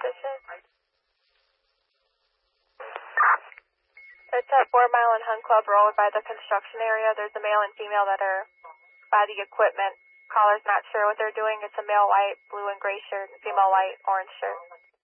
position. It's at 4 Mile and Hunt Club Road by the construction area. There's a male and female that are by the equipment. Caller's not sure what they're doing. It's a male white, blue and gray shirt, female white, orange shirt.